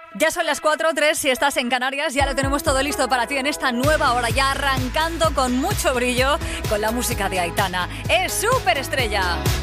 Ya son las 4:03, si estás en Canarias, ya lo tenemos todo listo para ti en esta nueva hora, ya arrancando con mucho brillo con la música de Aitana. Es Superestrella.